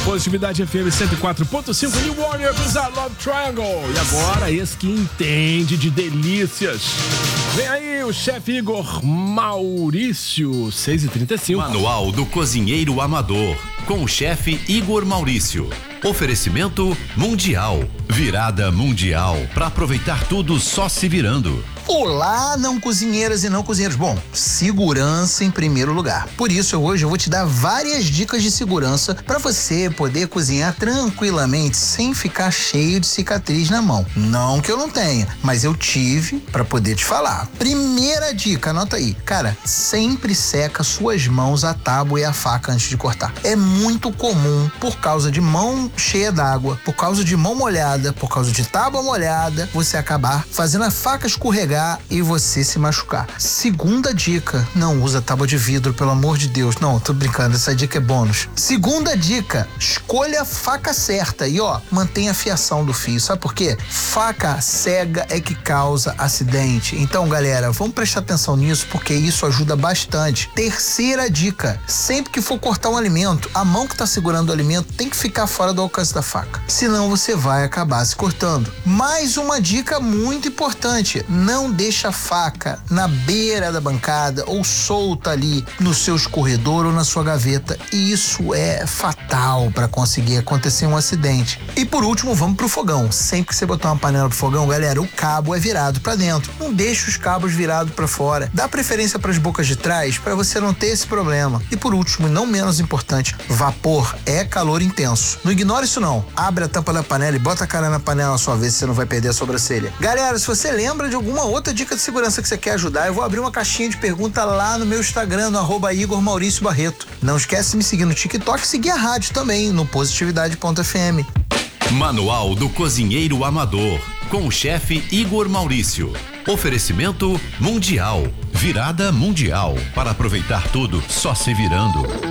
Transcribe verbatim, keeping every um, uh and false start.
Positividade F M cento e quatro ponto cinco, New Warrior, Bizarre Love Triangle. E agora, esse que entende de delícias. Vem aí o chefe Igor Maurício, seis e trinta e cinco. Manual do Cozinheiro Amador, com o chefe Igor Maurício. Oferecimento Mundial. Virada Mundial. Para aproveitar tudo só se virando. Olá, não cozinheiras e não cozinheiros. Bom, segurança em primeiro lugar. Por isso, hoje eu vou te dar várias dicas de segurança para você poder cozinhar tranquilamente sem ficar cheio de cicatriz na mão. Não que eu não tenha, mas eu tive para poder te falar. Primeira dica, anota aí. Cara, sempre seca suas mãos, a tábua e a faca antes de cortar. É muito comum, por causa de mão cheia d'água, por causa de mão molhada, por causa de tábua molhada, você acabar fazendo a faca escorregar e você se machucar. Segunda dica, não usa tábua de vidro, pelo amor de Deus. Não, tô brincando, essa dica é bônus. Segunda dica, escolha a faca certa e ó, mantenha a fiação do fio. Sabe por quê? Faca cega é que causa acidente. Então, galera, vamos prestar atenção nisso porque isso ajuda bastante. Terceira dica, sempre que for cortar um alimento, a mão que tá segurando o alimento tem que ficar fora do alcance da faca. Senão você vai acabar se cortando. Mais uma dica muito importante, não deixa a faca na beira da bancada ou solta ali no seu escorredor ou na sua gaveta. Isso é fatal para conseguir acontecer um acidente. E por último, vamos pro fogão. Sempre que você botar uma panela pro fogão, galera, o cabo é virado para dentro. Não deixa os cabos virados para fora. Dá preferência para as bocas de trás para você não ter esse problema. E por último, e não menos importante, vapor é calor intenso. Não ignora isso não. Abre a tampa da panela e bota a cara na panela só ver se você não vai perder a sobrancelha. Galera, se você lembra de alguma outra Outra dica de segurança que você quer ajudar, eu vou abrir uma caixinha de pergunta lá no meu Instagram, no arroba Igor Maurício Barreto. Não esquece de me seguir no TikTok e seguir a rádio também, no positividade ponto F M. Manual do Cozinheiro Amador, com o chefe Igor Maurício. Oferecimento Mundial. Virada Mundial. Para aproveitar tudo só se virando.